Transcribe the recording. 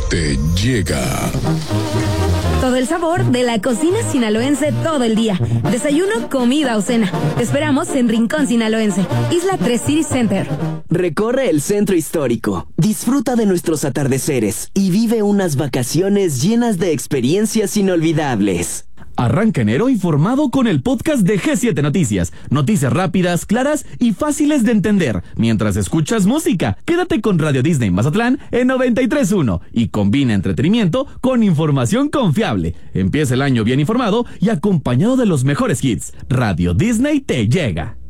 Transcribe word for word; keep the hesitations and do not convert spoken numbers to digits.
te llega. Todo el sabor de la cocina sinaloense todo el día. Desayuno, comida o cena. Te esperamos en Rincón Sinaloense, Isla tres City Center. Recorre el centro histórico, disfruta de nuestros atardeceres y vive unas vacaciones llenas de experiencias inolvidables. Arranca enero informado con el podcast de G siete Noticias. Noticias rápidas, claras y fáciles de entender. Mientras escuchas música, quédate con Radio Disney Mazatlán en noventa y tres punto uno y combina entretenimiento con información confiable. Empieza el año bien informado y acompañado de los mejores hits. Radio Disney te llega.